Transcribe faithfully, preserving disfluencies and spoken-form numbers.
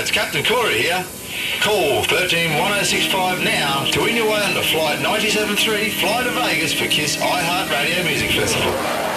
it's Captain Corey here. Call one three one oh six five now to win your way on to Flight ninety-seven three, fly to Vegas for KISS iHeartRadio Music Festival.